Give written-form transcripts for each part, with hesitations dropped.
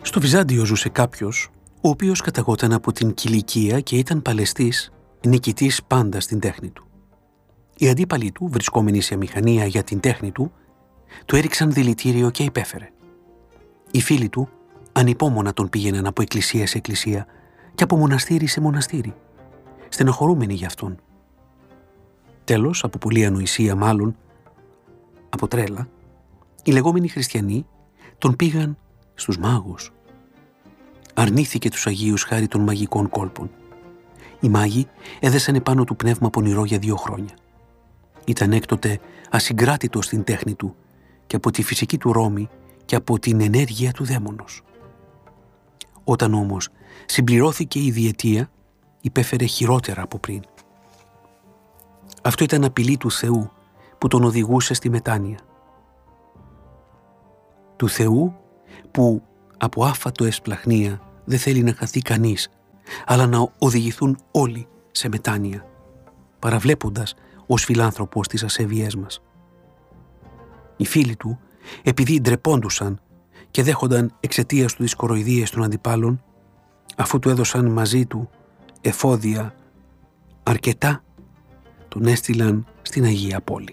Στο Βυζάντιο ζούσε κάποιος, ο οποίος καταγόταν από την Κιλικία και ήταν παλαιστής, νικητής πάντα στην τέχνη του. Οι αντίπαλοι του, βρισκόμενοι σε αμηχανία για την τέχνη του έριξαν δηλητήριο και υπέφερε. Οι φίλοι του ανυπόμονα τον πήγαιναν από εκκλησία σε εκκλησία και από μοναστήρι σε μοναστήρι, στενοχωρούμενοι γι' αυτόν. Τέλος, από πολλή ανοησία μάλλον, από τρέλα, οι λεγόμενοι χριστιανοί τον πήγαν στους μάγους. Αρνήθηκε τους Αγίους χάρη των μαγικών κόλπων. Οι μάγοι έδεσαν επάνω του πνεύμα πονηρό για 2 χρόνια. Ήταν έκτοτε ασυγκράτητος στην τέχνη του και από τη φυσική του ρόμη και από την ενέργεια του δαίμονος. Όταν όμως συμπληρώθηκε η διετία, υπέφερε χειρότερα από πριν. Αυτό ήταν απειλή του Θεού που τον οδηγούσε στη μετάνοια. Του Θεού που από άφατο εσπλαχνία δεν θέλει να χαθεί κανείς, αλλά να οδηγηθούν όλοι σε μετάνοια, παραβλέποντας ως φιλάνθρωπος τις ασέβειές μας. Οι φίλοι του, επειδή ντρεπόντουσαν και δέχονταν εξαιτίας του τις κοροϊδίες των αντιπάλων, αφού του έδωσαν μαζί του εφόδια αρκετά, τον έστειλαν στην Αγία Πόλη.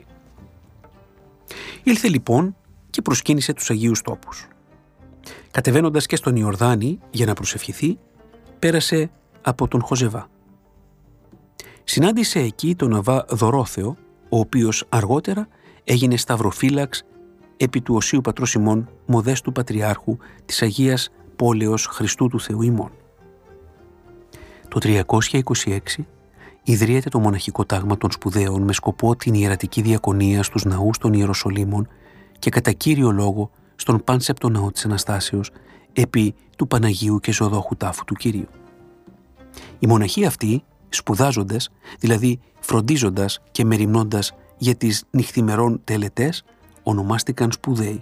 Ήλθε λοιπόν και προσκύνησε τους Αγίους Τόπους. Κατεβαίνοντας και στον Ιορδάνη για να προσευχηθεί, πέρασε από τον Χοζεβά. Συνάντησε εκεί τον Αββά Δωρόθεο, ο οποίος αργότερα έγινε σταυροφύλαξ επί του Οσίου Πατρός ημών Μοδέστου Πατριάρχου της Αγίας Πόλεως Χριστού του Θεού ημών. Το 326 ιδρύεται το μοναχικό τάγμα των σπουδαίων με σκοπό την ιερατική διακονία στους ναούς των Ιεροσολύμων και κατά κύριο λόγο στον πάνσεπτο ναό της Αναστάσεως επί του Παναγίου και Ζωδόχου τάφου του Κυρίου. Οι μοναχοί αυτοί, σπουδάζοντας, δηλαδή φροντίζοντας και μεριμνώντας για τις νυχθημερών τελετές, ονομάστηκαν σπουδαίοι.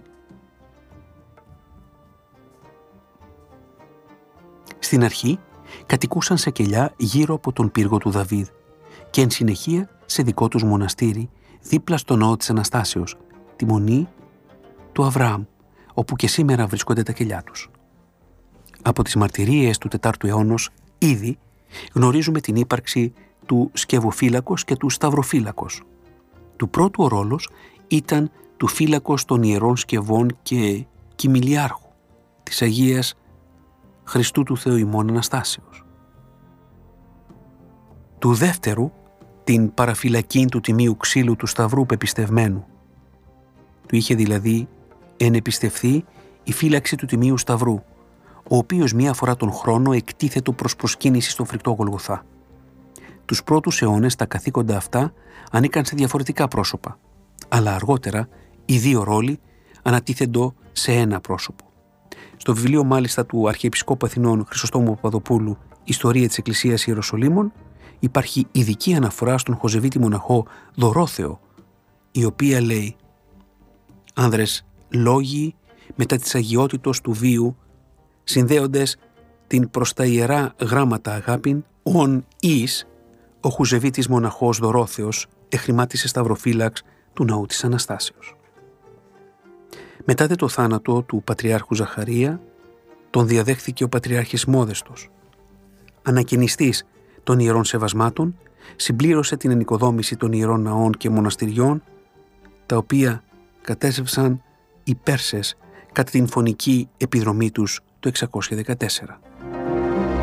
Στην αρχή κατοικούσαν σε κελιά γύρω από τον πύργο του Δαβίδ και εν συνεχεία σε δικό τους μοναστήρι δίπλα στο ναό της Αναστάσεως, τη μονή του Αβραάμ, όπου και σήμερα βρίσκονται τα κελιά τους. Από τις μαρτυρίες του 4ου αιώνος ήδη γνωρίζουμε την ύπαρξη του σκευοφύλακος και του σταυροφύλακος. Του πρώτου ο ρόλος ήταν του φύλακος των ιερών σκευών και κοιμηλιάρχου της Αγίας Χριστού του Θεού ημών Αναστάσεως. Του δεύτερου την παραφυλακήν του τιμίου ξύλου του Σταυρού πεπιστευμένου. Του είχε δηλαδή ενεπιστευθεί η φύλαξη του τιμίου Σταυρού, ο οποίος μία φορά τον χρόνο εκτίθετο προς προσκύνηση στον φρικτό Γολγοθά. Τους πρώτους αιώνες τα καθήκοντα αυτά ανήκαν σε διαφορετικά πρόσωπα, αλλά αργότερα οι 2 ρόλοι ανατίθεντο σε ένα πρόσωπο. Στο βιβλίο μάλιστα του Αρχιεπισκόπου Αθηνών Χρυσοστόμου Παπαδοπούλου «Ιστορία της Εκκλησίας Ιεροσολύμων» υπάρχει ειδική αναφορά στον Χοζεβίτη μοναχό Δωρόθεο, η οποία λέει «Άνδρες λόγοι μετά της αγιότητος του βίου, συνδέοντες την προς τα ιερά γράμματα αγάπην, ον εις, ο Χοζεβίτης μοναχός Δωρόθεος εχρημάτισε σταυροφύλαξ του ναού της Αναστάσεως». Μετά δε το θάνατο του Πατριάρχου Ζαχαρία, τον διαδέχθηκε ο Πατριάρχης Μόδεστος. Ανακαινιστής των ιερών σεβασμάτων, συμπλήρωσε την ενοικοδόμηση των ιερών ναών και μοναστηριών, τα οποία κατέζευσαν οι Πέρσες κατά την φωνική επιδρομή τους το 614.